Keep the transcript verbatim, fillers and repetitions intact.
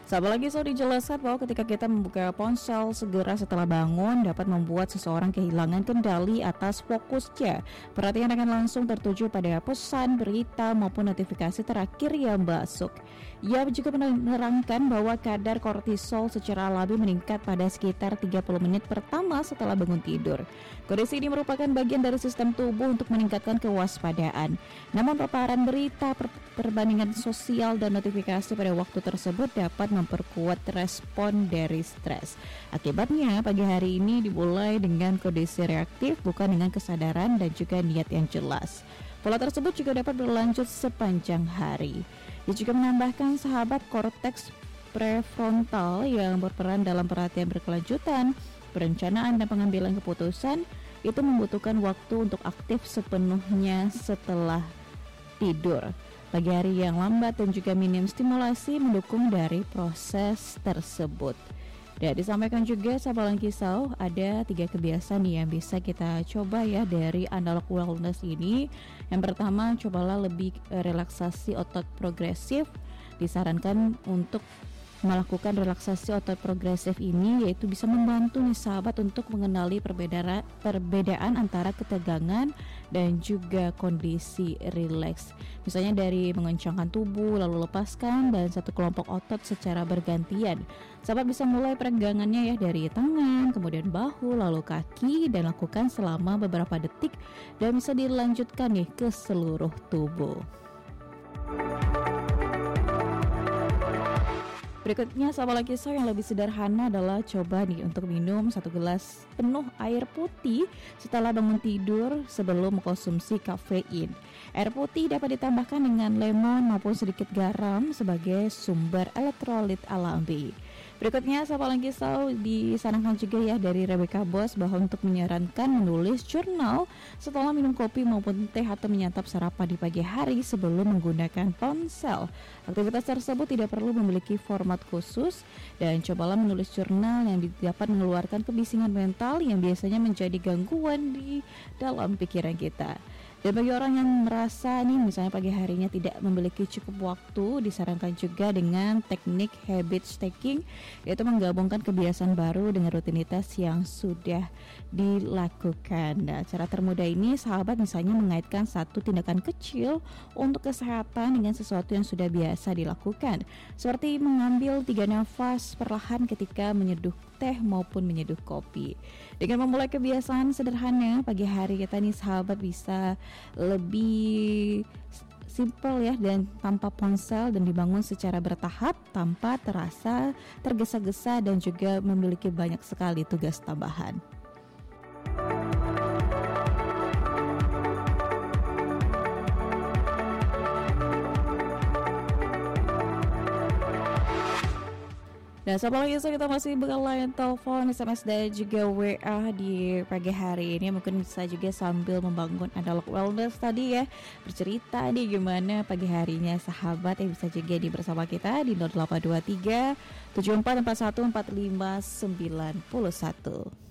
Sahabat lagi so dijelaskan bahwa ketika kita membuka ponsel segera setelah bangun dapat membuat seseorang kehilangan kendali atas fokusnya. Perhatian akan langsung tertuju pada pesan, berita maupun notifikasi terakhir yang masuk. Ia juga menerangkan bahwa kadar kortisol secara alami meningkat pada sekitar tiga puluh menit pertama setelah bangun tidur. Kondisi ini merupakan bagian dari sistem tubuh untuk meningkatkan kewaspadaan. Namun paparan berita, per- perbandingan sosial dan notifikasi pada waktu tersebut dapat memperkuat respon dari stres. Akibatnya pagi hari ini dimulai dengan kondisi reaktif bukan dengan kesadaran dan juga niat yang jelas. Pola tersebut juga dapat berlanjut sepanjang hari. Dia juga menambahkan sahabat korteks prefrontal yang berperan dalam perhatian berkelanjutan, perencanaan dan pengambilan keputusan itu membutuhkan waktu untuk aktif sepenuhnya setelah tidur. Pagi hari yang lambat dan juga minim stimulasi mendukung dari proses tersebut. Dan disampaikan juga sahabat Kisau, ada tiga kebiasaan nih yang bisa kita coba ya dari analog wellness ini. Yang pertama, cobalah lebih eh, relaksasi otot progresif. Disarankan untuk melakukan relaksasi otot progresif ini yaitu bisa membantu nih sahabat untuk mengenali perbedaan perbedaan antara ketegangan dan juga kondisi rileks. Misalnya dari mengencangkan tubuh lalu lepaskan dan satu kelompok otot secara bergantian. Sahabat bisa mulai peregangannya ya dari tangan, kemudian bahu, lalu kaki dan lakukan selama beberapa detik dan bisa dilanjutkan nih ke seluruh tubuh. Berikutnya sahabat Kisau yang lebih sederhana adalah coba nih untuk minum satu gelas penuh air putih setelah bangun tidur sebelum mengkonsumsi kafein. Air putih dapat ditambahkan dengan lemon maupun sedikit garam sebagai sumber elektrolit alami. Berikutnya sahabat Kisau disarankan juga ya dari Rebecca Boss bahwa untuk menyarankan menulis jurnal setelah minum kopi maupun teh atau menyantap sarapan di pagi hari sebelum menggunakan ponsel. Aktivitas tersebut tidak perlu memiliki format khusus dan cobalah menulis jurnal yang dapat mengeluarkan kebisingan mental yang biasanya menjadi gangguan di dalam pikiran kita. Dan bagi orang yang merasa nih misalnya pagi harinya tidak memiliki cukup waktu, disarankan juga dengan teknik habit stacking, yaitu menggabungkan kebiasaan baru dengan rutinitas yang sudah dilakukan. Nah, cara termudah ini sahabat misalnya mengaitkan satu tindakan kecil untuk kesehatan dengan sesuatu yang sudah biasa dilakukan, seperti mengambil tiga nafas perlahan ketika menyeduh teh maupun menyeduh kopi. Dengan memulai kebiasaan sederhana pagi hari kita nih sahabat bisa lebih simple ya dan tanpa ponsel dan dibangun secara bertahap tanpa terasa tergesa-gesa dan juga memiliki banyak sekali tugas tambahan. Dan sahabat lagi kita masih berlayan telepon, S M S dan juga W A di pagi hari ini. Mungkin bisa juga sambil membangun analog wellness tadi ya, bercerita nih gimana pagi harinya sahabat yang bisa juga di bersama kita di nol delapan dua tiga tujuh empat empat satu empat lima sembilan satu.